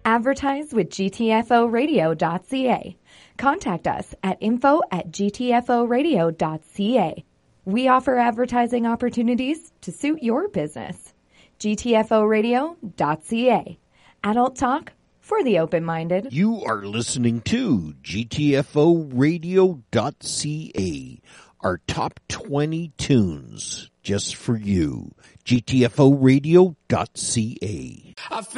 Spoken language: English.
Advertise with GTFOradio.ca. Contact us at info@gtforadio.ca. We offer advertising opportunities to suit your business. GTFOradio.ca. Adult talk for the open-minded. You are listening to GTFOradio.ca, our top 20 tunes just for you. GTFOradio.ca.